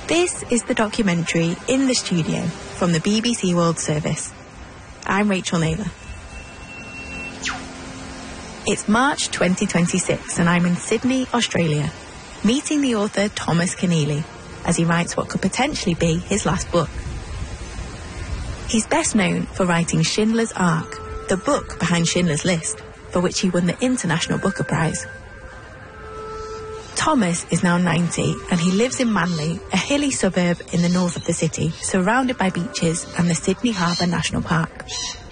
This is the documentary In the Studio from the BBC World Service. I'm Rachel Naylor. It's March 2026 and I'm in Sydney, Australia, meeting the author Thomas Keneally as he writes what could potentially be his last book. He's best known for writing Schindler's Ark, the book behind Schindler's List, for which he won the International Booker Prize. Thomas is now 90 and he lives in Manly, a hilly suburb in the north of the city, surrounded by beaches and the Sydney Harbour National Park.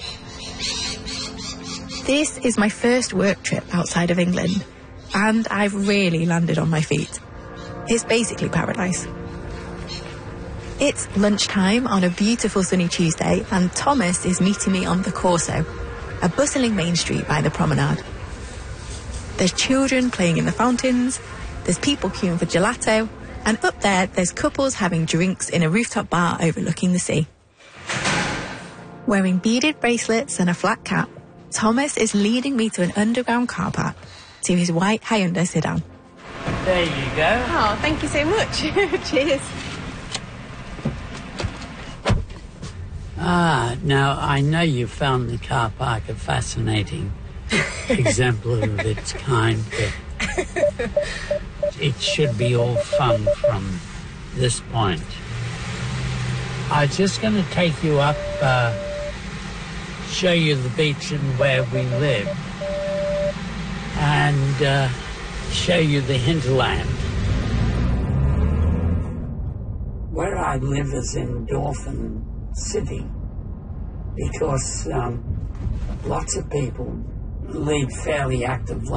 This is my first work trip outside of England, and I've really landed on my feet. It's basically paradise. It's lunchtime on a beautiful sunny Tuesday, and Thomas is meeting me on the Corso, a bustling main street by the promenade. There's children playing in the fountains, there's people queuing for gelato, and up there there's couples having drinks in a rooftop bar overlooking the sea. Wearing beaded bracelets and a flat cap, Thomas is leading me to an underground car park, to his white Hyundai sedan. There you go. Oh, thank you so much. Cheers. Now I know you found the car park a fascinating exemplar of its kind, but it should be all fun from this point. I'm just going to take you up, show you the beach and where we live, and show you the hinterland. Where I live is in Dauphin City, because lots of people lead fairly active lives.